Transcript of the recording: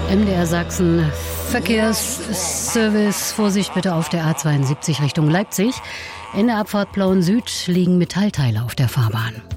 MDR Sachsen Verkehrsservice. Vorsicht bitte auf der A72 Richtung Leipzig. In der Abfahrt Plauen Süd liegen Metallteile auf der Fahrbahn.